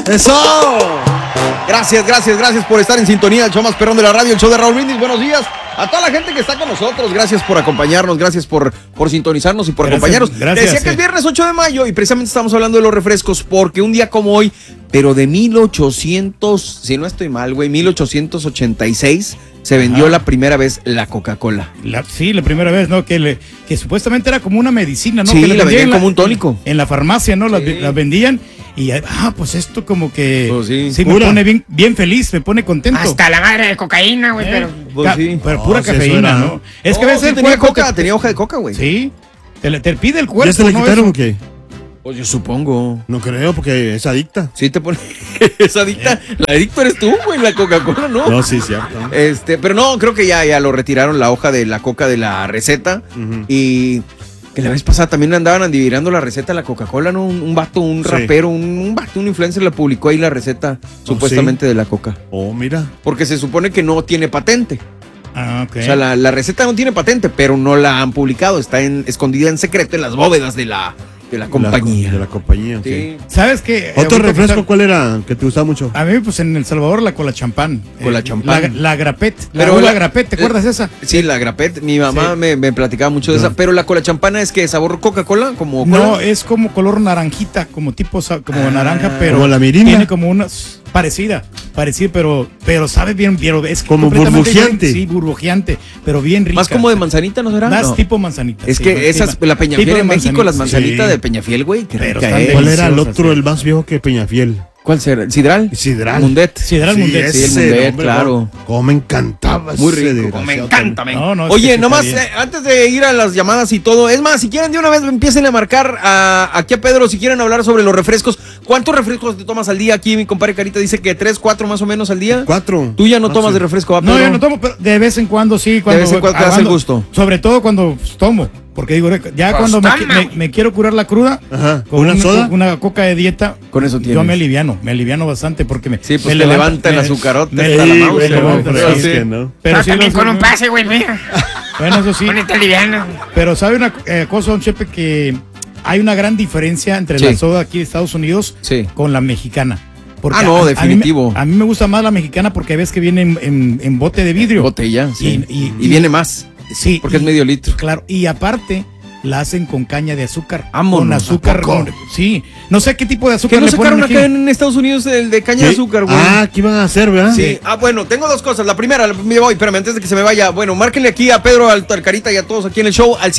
¡Eso! Gracias por estar en sintonía del show más perrón de la radio, el show de Raúl Brindis. Buenos días a toda la gente que está con nosotros. Gracias por acompañarnos, gracias por sintonizarnos y por acompañarnos. Decía que es viernes 8 de mayo y precisamente estamos hablando de los refrescos porque un día como hoy, pero de 1800, si no estoy mal, güey, 1886 se vendió la primera vez la Coca-Cola. Sí, la primera vez, ¿no? Que supuestamente era como una medicina, ¿no? Sí, que la vendían como un tónico. En la farmacia, ¿no? Sí. La vendían y, pues esto como que Pues sí me pone bien feliz, me pone contento. Hasta la madre de cocaína, güey, pero... Pues sí. Pero pura cafeína, ¿no? Es que a veces sí tenía coca, tenía hoja de coca, güey. Sí, te pide el cuerpo. ¿Ya se le quitaron o qué? Pues yo supongo. No creo, porque es adicta. Sí te pone... es adicta. La adicto eres tú, güey, la Coca-Cola, ¿no? No, sí, cierto. Pero no, creo que ya lo retiraron la hoja de la coca de la receta. Y que la vez pasada también andaban adivinando la receta de la Coca-Cola, ¿no? Un vato, un rapero, un influencer le publicó ahí la receta supuestamente de la coca. Oh, mira. Porque se supone que no tiene patente. Ah, ok. O sea, la receta no tiene patente, pero no la han publicado. Está escondida en secreto en las bóvedas de la compañía. De la compañía, Sí. ¿Sabes qué? ¿Otro refresco cuál era que te gustaba mucho? A mí, pues en El Salvador, la cola champán. Cola champán. La Grapet. Pero la Grapet, ¿te acuerdas de esa? Sí, la Grapet. Mi mamá me platicaba mucho de esa. Pero la cola champana es que sabor Coca-Cola, como cola. No, es como color naranjita, como tipo naranja, pero como la Mirinda. tiene como una parecida, pero sabe bien, es como burbujeante. Sí, burbujeante, pero bien rica. Más como de manzanita, ¿no será? Más No. tipo manzanita. Es sí, que esas, la Peñafiel en México, las manzanitas de Peñafiel, güey, qué Pero rica están es. ¿Cuál era el deliciosas, otro, el más viejo que Peñafiel? ¿Cuál será? ¿Sidral? Sidral. Mundet. Sidral Mundet. Sí, el ese, Mundet, hombre, claro. Cómo me encantaba. Muy ese rico. desgraciado Me encanta, también. No, es Oye, que sí nomás, está bien. antes de ir a las llamadas y todo, es más, si quieren de una vez empiecen a marcar aquí a Pedro, si quieren hablar sobre los refrescos. ¿Cuántos refrescos te tomas al día? Aquí mi compadre Carita dice que 3, 4 más o menos al día. 4. Tú ya no tomas de refresco, ¿va, Pedro? No, yo no tomo, pero de vez en cuando sí. Cuando, De vez en cuando te das el gusto. Sobre todo cuando tomo. Porque digo, ya cuando me quiero curar la cruda, Ajá. con ¿Una soda? una coca de dieta, Con eso tienes. yo me aliviano bastante porque Sí, pues me te levanta el azucarote me hasta la sí, mouse, me levanta, pero sí. sí. ¿no? Pero No, sí, también con un pase, güey, mira. Bueno, eso sí. Ponete liviano. Pero sabe una cosa, don Chepe, que hay una gran diferencia entre Sí. la soda aquí de Estados Unidos Sí. con la mexicana. Porque No, definitivo. A mí me gusta más la mexicana porque ves que viene en bote de vidrio. Botella, sí. Y viene más, Sí. porque es medio litro. Claro, y aparte la hacen con caña de azúcar. Vámonos, con azúcar. ¿a poco? Sí. No sé qué tipo de azúcar ¿Qué no le ponen sacaron aquí. acá en Estados Unidos el de caña de azúcar, güey? ¿Qué iban a hacer, verdad? Sí. Bueno, tengo dos cosas. La primera, me voy, espérame, antes de que se me vaya. Bueno, márquenle aquí a Pedro, al Carita y a todos aquí en el show al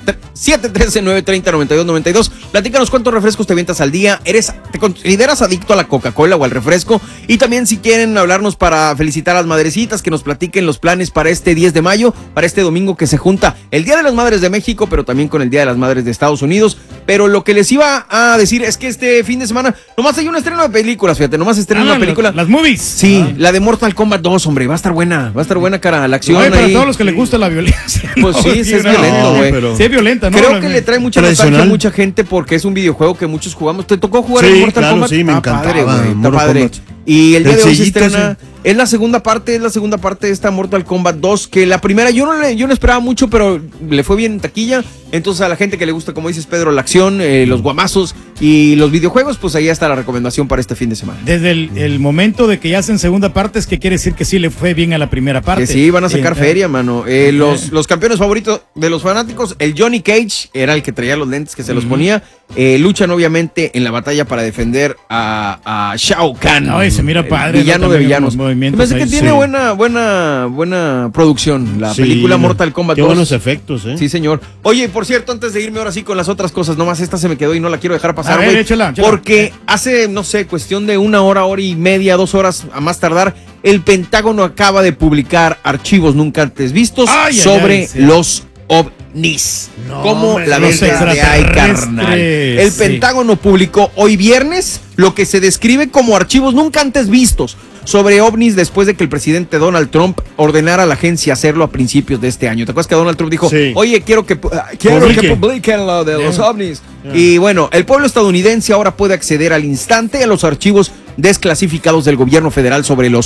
713-930-9292. Platícanos cuántos refrescos te avientas al día. ¿Te consideras adicto a la Coca-Cola o al refresco? Y también si quieren hablarnos para felicitar a las madrecitas, que nos platiquen los planes para este 10 de mayo, para este domingo que se junta el Día de las Madres de México, pero también con el Día de las Madres de Estados Unidos. Pero lo que les iba a decir es que este fin de semana nomás hay un estreno de películas, fíjate, nomás estreno una película. Las movies. Sí, la de Mortal Kombat 2, hombre, va a estar buena, cara, la acción. Oye, para ahí. todos los que les gusta la violencia. Pues sí, es violento, güey. Sí, es violenta, ¿no? Creo que le trae mucha nostalgia a Tradicional. mucha gente porque es un videojuego que muchos jugamos. ¿Te tocó jugar Sí, en Mortal claro, Kombat? sí, me encantaba, Padre, güey, está Mortal padre. Kombat. Y el día El de hoy se sellito, estrena. Es la segunda parte de esta Mortal Kombat 2, que la primera yo no esperaba mucho, pero le fue bien en taquilla. Entonces a la gente que le gusta, como dices Pedro, la acción, los guamazos y los videojuegos, pues ahí está la recomendación para este fin de semana. Desde el momento de que ya hacen segunda parte, es que quiere decir que sí le fue bien a la primera parte. Que sí, van a sacar feria, mano. Los campeones favoritos de los fanáticos, el Johnny Cage era el que traía los lentes que se los ponía. Luchan obviamente en la batalla para defender a Shao Kahn. Ay, se mira padre, el villano ¿no? de También villanos. los movimientos Me parece que ahí, tiene sí. buena producción la Sí, película Mortal Kombat Qué 2. buenos efectos, ¿eh? Sí, señor. Oye, por cierto, antes de irme ahora sí con las otras cosas, nomás esta se me quedó y no la quiero dejar pasar, A ver, güey. échala. Porque hace, no sé, cuestión de una hora y media, 2 horas a más tardar, el Pentágono acaba de publicar archivos nunca antes vistos sobre sí. los ovnis. No, ¿Cómo la los ves desde ahí, extraterrestres, carnal? El sí. Pentágono publicó hoy viernes lo que se describe como archivos nunca antes vistos sobre ovnis después de que el presidente Donald Trump ordenara a la agencia hacerlo a principios de este año. ¿Te acuerdas que Donald Trump dijo, Sí. oye, quiero que publiquen lo de los ovnis? Y bueno, el pueblo estadounidense ahora puede acceder al instante a los archivos desclasificados del gobierno federal sobre los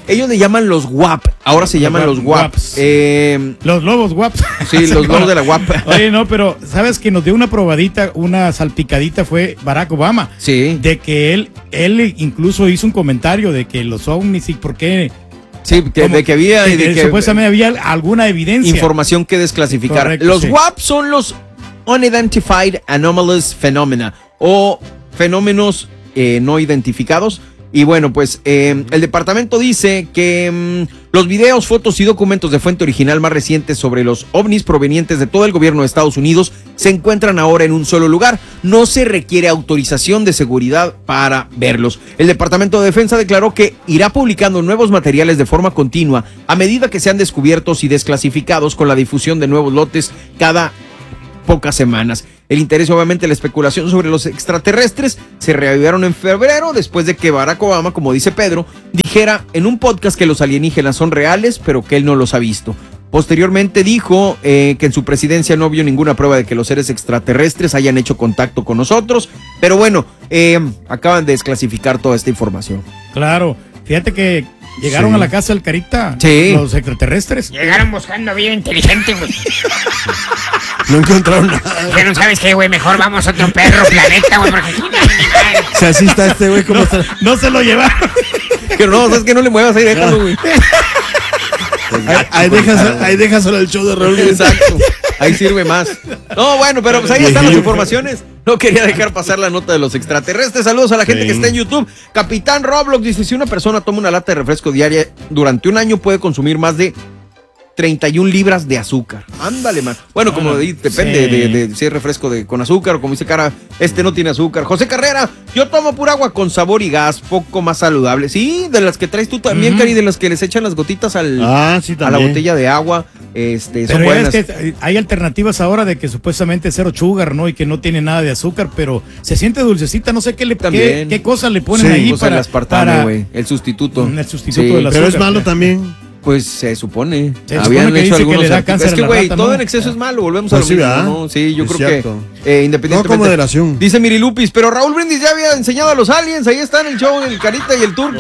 Ellos le llaman los WAP, ahora se llaman los WAP. Los lobos WAP. Sí, los lobos de la WAP. Oye, no, pero ¿sabes que nos dio una probadita, una salpicadita fue Barack Obama? Sí. De que él incluso hizo un comentario de que los ovnis y por qué... Sí, de que había... de que supuestamente había alguna evidencia. Información que desclasificar. Correcto, los sí. WAP son los Unidentified Anomalous Phenomena o fenómenos no identificados. Y bueno, pues el departamento dice que los videos, fotos y documentos de fuente original más recientes sobre los ovnis provenientes de todo el gobierno de Estados Unidos se encuentran ahora en un solo lugar. No se requiere autorización de seguridad para verlos. El Departamento de Defensa declaró que irá publicando nuevos materiales de forma continua a medida que sean descubiertos y desclasificados, con la difusión de nuevos lotes cada pocas semanas. El interés, obviamente, la especulación sobre los extraterrestres se reavivaron en febrero después de que Barack Obama, como dice Pedro, dijera en un podcast que los alienígenas son reales, pero que él no los ha visto. Posteriormente dijo que en su presidencia no vio ninguna prueba de que los seres extraterrestres hayan hecho contacto con nosotros, pero bueno, acaban de desclasificar toda esta información. Claro, fíjate que llegaron a la casa del Carita los extraterrestres. Llegaron buscando vida inteligente, güey. No encontraron nada. Pero ¿sabes qué, güey? Mejor vamos a otro perro planeta, güey, porque aquí no hay animales. O sea, así está este güey, ¿cómo está? No se lo llevaron. Pero no, sabes que no le muevas, ahí déjalo, güey. Ahí déjaselo el show de Raúl. Exacto, ahí sirve más. No, bueno, pero pues ahí están las informaciones. No quería dejar pasar la nota de los extraterrestres. Saludos a la gente que está en YouTube. Capitán Roblox dice: si una persona toma una lata de refresco diaria durante un año, puede consumir más de 31 libras de azúcar. Ándale, man. Bueno, como depende de si es refresco con azúcar o como dice Cara, no tiene azúcar. José Carrera, yo tomo pura agua con sabor y gas, poco más saludable. Sí, de las que traes tú también, Cari, de las que les echan las gotitas a la botella de agua. Son buenas. Es que hay alternativas ahora de que supuestamente cero sugar, ¿no? Y que no tiene nada de azúcar, pero se siente dulcecita, no sé qué cosa le ponen ahí para el aspartame, güey, el sustituto. El sustituto del azúcar. Pero es malo también. Pues se supone. Habían hecho algunos. Es que, güey, todo en exceso es malo. Volvemos a lo mismo, ¿no? Sí, yo creo que independientemente. No, con moderación. Dice Mirilupis, pero Raúl Brindis ya había enseñado a los aliens. Ahí está en el show, el Carita y el Turqui.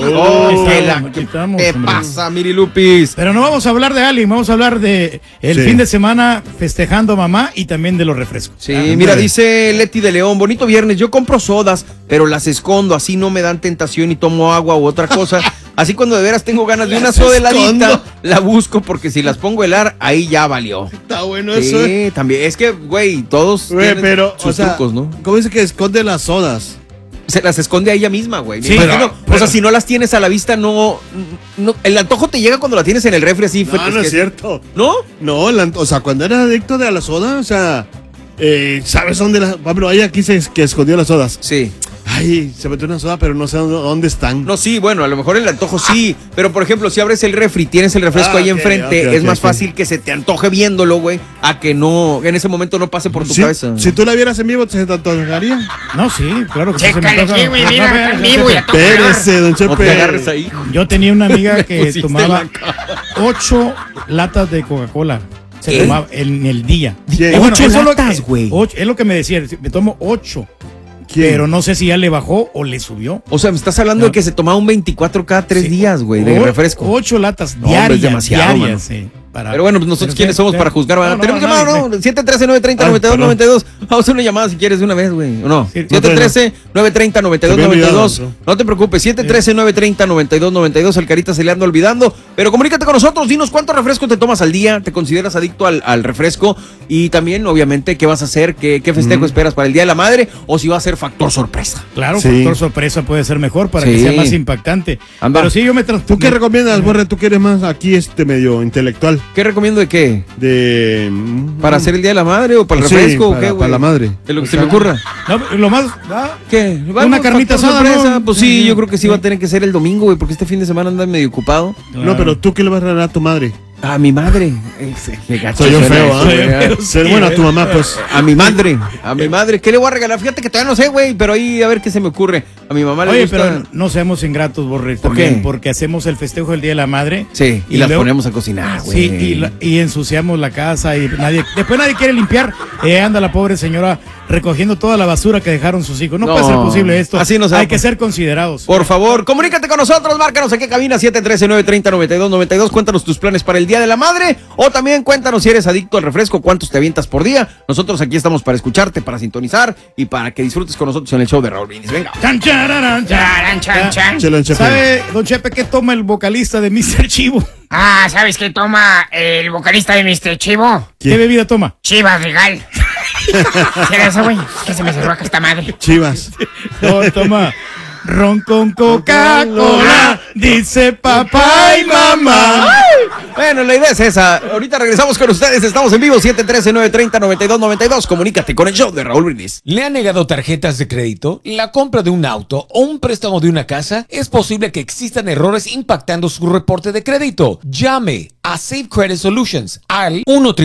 ¿Qué pasa, Mirilupis? Pero no vamos a hablar de alien, vamos a hablar de el fin de semana festejando a mamá y también de los refrescos. Sí, mira, dice Leti de León, bonito viernes, yo compro sodas, pero las escondo, así no me dan tentación y tomo agua u otra cosa. Así cuando de veras tengo ganas de una soda heladita, la busco porque si las pongo a helar, ahí ya valió. Está bueno eso. Sí, también. Es que, güey, todos tienen sus trucos, ¿no? ¿Cómo dice que esconde las sodas? Se las esconde a ella misma, güey. Sí, o sea, si no las tienes a la vista, no, el antojo te llega cuando la tienes en el refri así. No, es cierto. ¿No? No, o sea, cuando eras adicto a la soda, o sea, ¿sabes dónde Pablo, hay aquí que escondió las sodas? Sí. Ay, se metió una soda, pero no sé dónde están. No, sí, bueno, a lo mejor el antojo sí, pero por ejemplo, si abres el refri, tienes el refresco ahí enfrente, es más fácil que se te antoje viéndolo, güey, a que no, en ese momento no pase por tu cabeza. Si tú la vieras en vivo, ¿se te antojaría? No, sí, claro que sí. Chécale aquí, güey, mira, en vivo y a todo. Espérese, don Chepe. No te agarres ahí. Yo tenía una amiga que tomaba 8 latas de Coca-Cola. Se tomaba en el día. 8 latas, güey. Es lo que me decía, me tomo 8. Pero no sé si ya le bajó o le subió. O sea, me estás hablando de que se tomaba un 24 cada 3 días, güey, de refresco. 8 latas diarias. Es demasiado, diarias, sí. Pero bueno, pues nosotros quiénes somos para juzgar. Tenemos llamada, ¿no? 713-930-9292. Vamos a una llamada si quieres de una vez, güey. ¿O no? 713-930-9292. No te preocupes, 713-930-9292. El Carita se le anda olvidando. Pero comunícate con nosotros, dinos cuánto refresco te tomas al día, te consideras adicto al refresco y también, obviamente, qué vas a hacer, qué festejo esperas para el Día de la Madre o si va a ser factor sorpresa. Claro, factor sorpresa puede ser mejor para que sea más impactante. Pero sí, yo me ¿Tú qué recomiendas, Borre? ¿Tú quieres más aquí medio intelectual? ¿Qué recomiendo de qué? ¿Para hacer el Día de la Madre o para el refresco o qué, güey? Para la madre. De lo que se me ocurra. No, lo más... ¿Qué? Una carnita asada, ¿no? Pues sí, yo creo que sí va a tener que ser el domingo, güey, porque este fin de semana anda medio ocupado. Claro. No, pero ¿tú qué le vas a regalar a tu madre? A mi madre. Qué gacho. Soy yo feo, ¿eh? Ser bueno a tu mamá, pues. A mi madre. ¿Qué le voy a regalar? Fíjate que todavía no sé, güey, pero ahí a ver qué se me ocurre. A mi mamá le gusta. Pero no seamos ingratos, Borre, también, porque hacemos el festejo del Día de la Madre. Sí, y las ponemos a cocinar, güey. Sí, y ensuciamos la casa y después nadie quiere limpiar. Anda la pobre señora recogiendo toda la basura que dejaron sus hijos. No puede ser posible esto. Así no se Hay que ser considerados. Por favor, comunícate con nosotros, márcanos aquí, cabina 713-930-9292. Cuéntanos tus planes para el Día de la Madre, o también cuéntanos si eres adicto al refresco, cuántos te avientas por día. Nosotros aquí estamos para escucharte, para sintonizar y para que disfrutes con nosotros en el show de Raúl Brindis. Venga. Chan, chararán, Charan, chan, chan. ¿Sabe, don Chepe, qué toma el vocalista de Mr. Chivo? Ah, ¿sabes qué toma el vocalista de Mr. Chivo? ¿Qué bebida toma? Chivas Regal. ¿Qué era eso, güey? Es que se me cerró acá esta madre. Chivas. No, toma ron con Coca-Cola, dice papá y mamá. Bueno, la idea es esa. Ahorita regresamos con ustedes. Estamos en vivo, 713-930-9292. Comunícate con el show de Raúl Brindis. ¿Le han negado tarjetas de crédito? ¿La compra de un auto o un préstamo de una casa? Es posible que existan errores impactando su reporte de crédito. Llame a Safe Credit Solutions al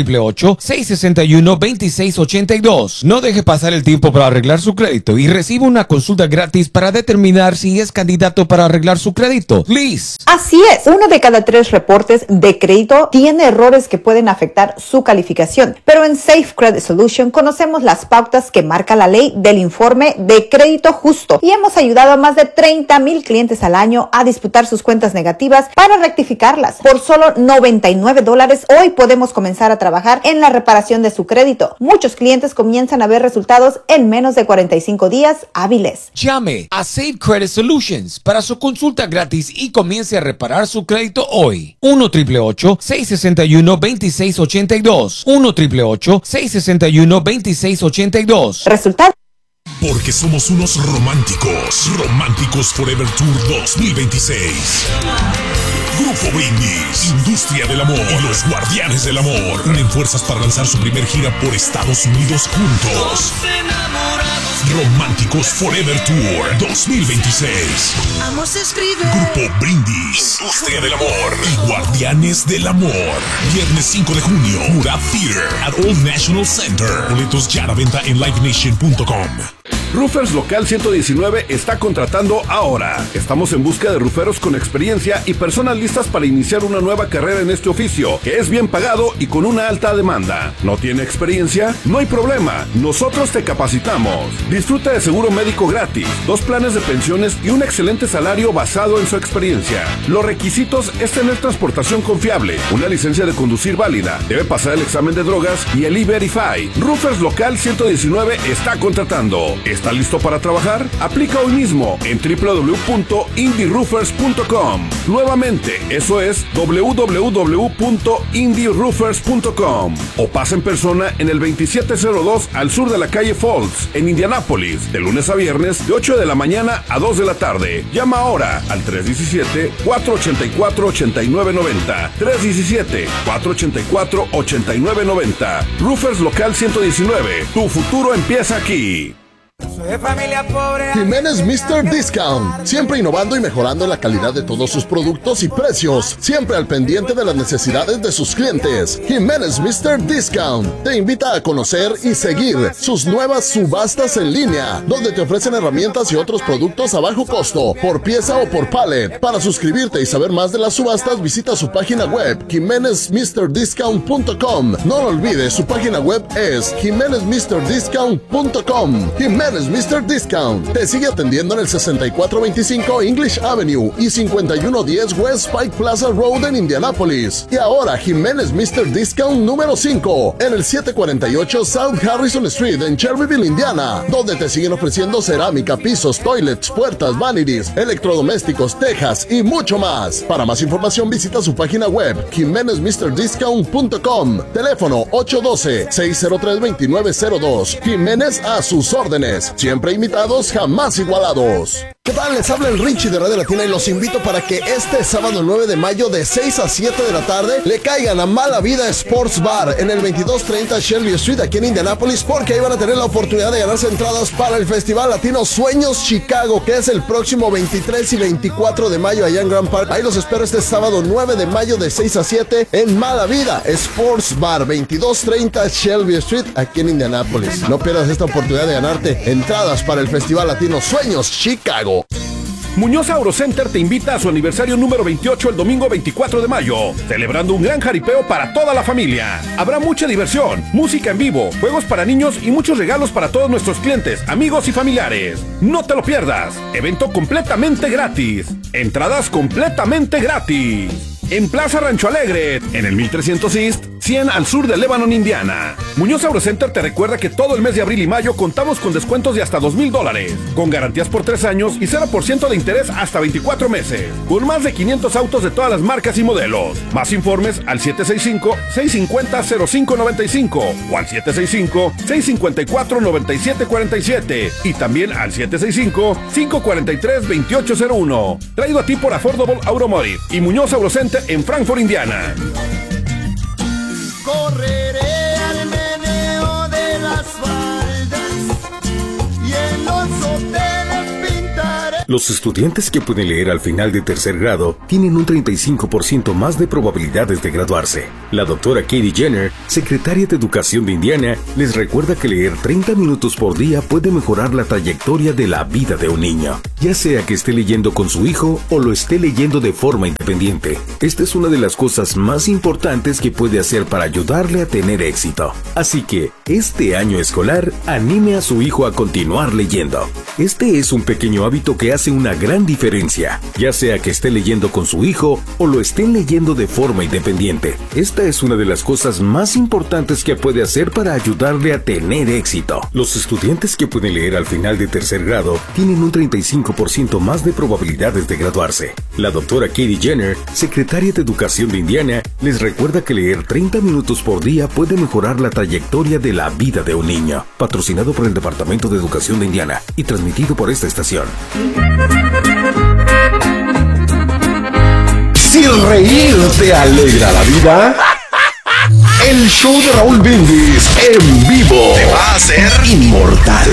1-888-661-2682. No deje pasar el tiempo para arreglar su crédito y reciba una consulta gratis para determinar si es candidato para arreglar su crédito. Liz. Así es, 1 de cada 3 reportes de crédito tiene errores que pueden afectar su calificación, pero en Safe Credit Solution conocemos las pautas que marca la ley del informe de crédito justo y hemos ayudado a más de 30,000 clientes al año a disputar sus cuentas negativas para rectificarlas. Por solo $99 hoy podemos comenzar a trabajar en la reparación de su crédito. Muchos clientes comienzan a ver resultados en menos de 45 días hábiles. Llame a Safe Credit Solutions para su consulta gratis y comience a reparar su crédito hoy. 1-888-661-2682. 1-888-661-2682. Resultado. Porque somos unos románticos. Románticos Forever Tour 2026. Grupo Brindis, Industria del Amor y los Guardianes del Amor unen fuerzas para lanzar su primer gira por Estados Unidos juntos. Románticos Forever Tour 2026. Grupo Brindis, Industria del Amor y Guardianes del Amor. Viernes 5 de junio, Murad Theater at Old National Center. Boletos ya a la venta en livenation.com. Roofers Local 119 está contratando ahora. Estamos en busca de rooferos con experiencia y personas listas para iniciar una nueva carrera en este oficio, que es bien pagado y con una alta demanda. ¿No tiene experiencia? No hay problema. Nosotros te capacitamos. Disfruta de seguro médico gratis, 2 planes de pensiones y un excelente salario basado en su experiencia. Los requisitos es tener transportación confiable, una licencia de conducir válida, debe pasar el examen de drogas y el E-Verify. Roofers Local 119 está contratando. ¿Está listo para trabajar? Aplica hoy mismo en www.indieroofers.com. Nuevamente, eso es www.indieroofers.com. O pasa en persona en el 2702 al sur de la calle Falls, en Indianápolis, de lunes a viernes, de 8 de la mañana a 2 de la tarde. Llama ahora al 317-484-8990. 317-484-8990. Roofers Local 119. Tu futuro empieza aquí. De familia pobre. Jiménez Mr. Discount, siempre innovando y mejorando la calidad de todos sus productos y precios, siempre al pendiente de las necesidades de sus clientes. Jiménez Mr. Discount te invita a conocer y seguir sus nuevas subastas en línea, donde te ofrecen herramientas y otros productos a bajo costo, por pieza o por pallet. Para suscribirte y saber más de las subastas, visita su página web, jimenezmrdiscount.com. No lo olvides, su página web es jimenezmrdiscount.com. Jiménez Mr. Discount te sigue atendiendo en el 6425 English Avenue y 5110 West Pike Plaza Road en Indianápolis. Y ahora Jiménez Mr. Discount número 5 en el 748 South Harrison Street en Shelbyville, Indiana, donde te siguen ofreciendo cerámica, pisos, toilets, puertas, vanities, electrodomésticos, tejas y mucho más. Para más información visita su página web jimenezmrdiscount.com. Teléfono 812-603-2902. Jiménez a sus órdenes. Siempre imitados, jamás igualados. ¿Qué tal? Les habla el Richie de Radio Latina y los invito para que este sábado 9 de mayo de 6 a 7 de la tarde le caigan a Mala Vida Sports Bar en el 2230 Shelby Street aquí en Indianápolis, porque ahí van a tener la oportunidad de ganarse entradas para el Festival Latino Sueños Chicago, que es el próximo 23 y 24 de mayo allá en Grand Park. Ahí los espero este sábado 9 de mayo de 6 a 7 en Mala Vida Sports Bar, 2230 Shelby Street aquí en Indianápolis. No pierdas esta oportunidad de ganarte entradas para el Festival Latino Sueños Chicago. Muñoz AutoCenter te invita a su aniversario número 28 el domingo 24 de mayo, celebrando un gran jaripeo para toda la familia. Habrá mucha diversión, música en vivo, juegos para niños y muchos regalos para todos nuestros clientes, amigos y familiares. No te lo pierdas. Evento completamente gratis. Entradas completamente gratis. En Plaza Rancho Alegre, en el 1300 East, 100 al sur de Lebanon, Indiana. Muñoz AutoCenter te recuerda que todo el mes de abril y mayo contamos con descuentos de hasta $2,000, con garantías por 3 años y 0% de interés hasta 24 meses, con más de 500 autos de todas las marcas y modelos. Más informes al 765-650-0595 o al 765-654-9747 y también al 765-543-2801. Traído a ti por Affordable Automotive y Muñoz AutoCenter en Frankfort, Indiana. Correré al meneo de las faldas y en los hoteles pintaré. Los estudiantes que pueden leer al final de tercer grado tienen un 35% más de probabilidades de graduarse. La doctora Katie Jenner, secretaria de Educación de Indiana, les recuerda que leer 30 minutos por día puede mejorar la trayectoria de la vida de un niño, ya sea que esté leyendo con su hijo o lo esté leyendo de forma independiente. Esta es una de las cosas más importantes que puede hacer para ayudarle a tener éxito. Así que, este año escolar, anime a su hijo a continuar leyendo. Este es un pequeño hábito que hace una gran diferencia, ya sea que esté leyendo con su hijo o lo estén leyendo de forma independiente. Esta es una de las cosas más importantes que puede hacer para ayudarle a tener éxito. Los estudiantes que pueden leer al final de tercer grado tienen un 35% más de probabilidades de graduarse. La doctora Katie Jenner, secretaria de Educación de Indiana, les recuerda que leer 30 minutos por día puede mejorar la trayectoria de la vida de un niño. Patrocinado por el Departamento de Educación de Indiana y transmitido por esta estación. Si reír te alegra la vida, el show de Raúl Brindis en vivo te va a hacer inmortal.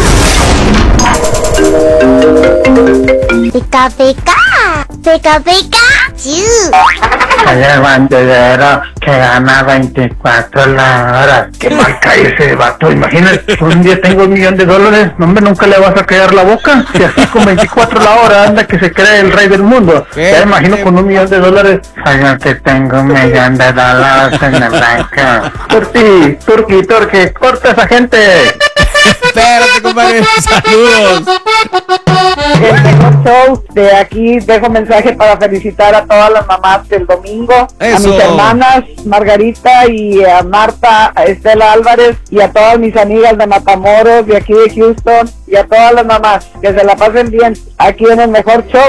Pica, pica, pica, pica, Ayer bandera que gana 24 la hora. ¿Qué marca ese vato? Imagínate, un día tengo $1,000,000, hombre, nunca le vas a callar la boca. Si así con 24 la hora anda que se cree el rey del mundo. Ya imagino con $1,000,000. Oigan que tengo $1,000,000 en el banco. Turqui, corta esa gente. Espérate, compadre. Saludos. El mejor show de aquí. Dejo mensaje para felicitar a todas las mamás del domingo. Eso. A mis hermanas Margarita y a Marta, a Estela Álvarez y a todas mis amigas de Matamoros, de aquí de Houston y a todas las mamás. Que se la pasen bien aquí en el mejor show.